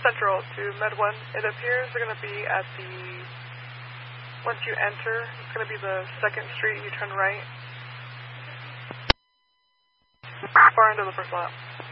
Central to Med 1. It appears they're going to be at the... Once you enter, it's going to be the 2nd Street. You turn right. Far into the first lap.